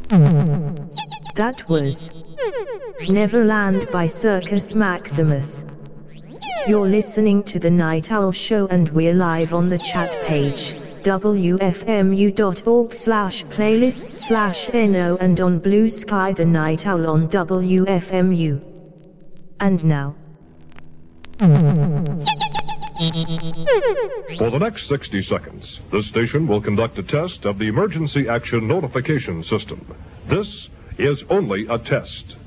That was Neverland by Circus Maximus. You're listening to The Night Owl Show and we're live on the chat page, wfmu.org/playlists/no and on Blue Sky The Night Owl on WFMU. And now. For the next 60 seconds, this station will conduct a test of the Emergency Action Notification System. This is only a test.